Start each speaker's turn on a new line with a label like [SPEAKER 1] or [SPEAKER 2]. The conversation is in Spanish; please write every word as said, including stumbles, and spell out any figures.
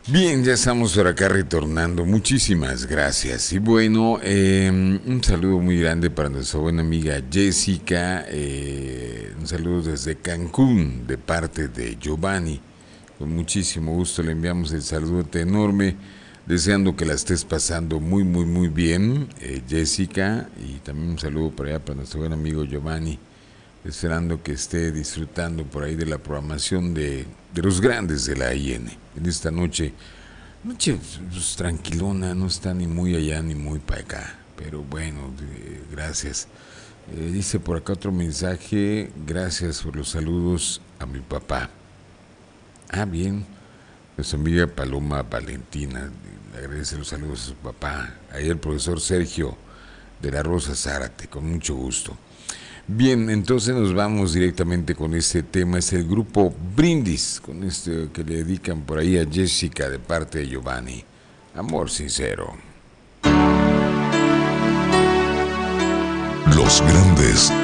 [SPEAKER 1] Bien, ya estamos por acá retornando. Muchísimas gracias. Y bueno, eh, un saludo muy grande para nuestra buena amiga Jessica. Eh, un saludo desde Cancún de parte de Giovanni. Con muchísimo gusto le enviamos el saludote enorme, deseando que la estés pasando muy, muy, muy bien, eh, Jessica. Y también un saludo para allá para nuestro buen amigo Giovanni, esperando que esté disfrutando por ahí de la programación de, de los grandes de la I N en esta noche. Noche pues, tranquilona, no está ni muy allá ni muy para acá, pero bueno, eh, gracias. Eh, dice por acá otro mensaje, gracias por los saludos a mi papá. Ah, bien, nuestra amiga Paloma Valentina, le agradece los saludos a su papá. Ahí el profesor Sergio de la Rosa Zárate, con mucho gusto. Bien, entonces nos vamos directamente con este tema. Es el grupo Brindis, con este que le dedican por ahí a Jessica de parte de Giovanni. Amor sincero.
[SPEAKER 2] Los grandes